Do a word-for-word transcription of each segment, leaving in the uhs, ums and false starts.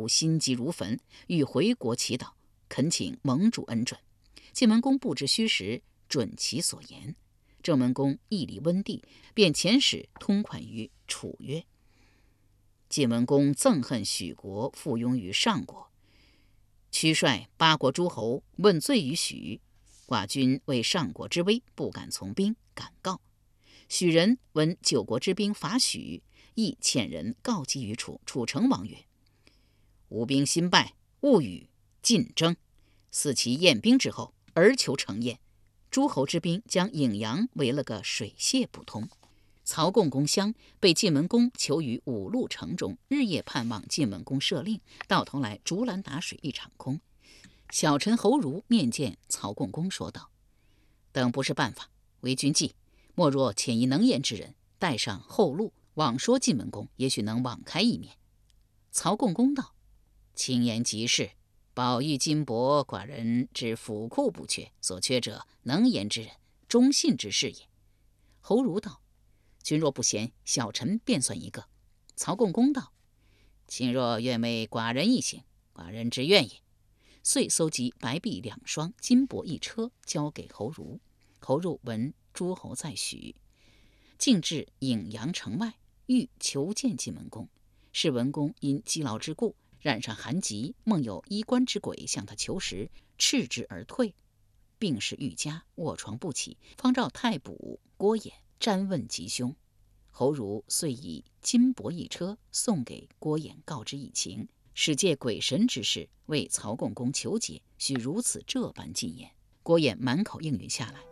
吾心急如焚，欲回国祈祷，恳请盟主恩准。晋文公不知虚实，准其所言。郑文公义理温地，便遣使通款于楚曰：晋文公憎恨许国附庸于上国，屈率八国诸侯问罪于许，寡君为上国之威，不敢从兵，敢告。许人闻九国之兵伐许，亦遣人告急于楚。楚成王曰：吾兵新败，勿与晋争。似其验兵之后，而求成验。诸侯之兵将颍阳围了个水泄不通。曹共公襄被晋文公囚于五路城中，日夜盼望晋文公赦令，到头来竹篮打水一场空。小臣侯儒面见曹共公，说道：等不是办法，为君计，莫若遣一能言之人，带上后路，往说晋文公，也许能网开一面。曹共公道：轻言极是，宝玉金帛，寡人之府库不缺，所缺者能言之人，忠信之士也。侯儒道：君若不嫌，小臣便算一个。曹共公道：卿若愿为寡人一行，寡人之愿也。遂搜集白璧两双，金帛一车，交给侯儒。侯儒闻诸侯在许，径至颍阳城外，欲求见晋文公。是文公因积劳之故，染上寒疾，梦有衣冠之鬼向他求食，斥之而退。病势愈加，卧床不起，方召太卜郭衍瞻问吉凶。侯儒遂以金帛一车送给郭衍，告知以情，使借鬼神之事为曹共公求解，须如此这般进言。郭衍满口应允下来。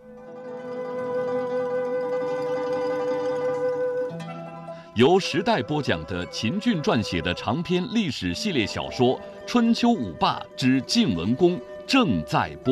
由时代播讲的秦俊撰写的长篇历史系列小说《春秋五霸之晋文公》正在播。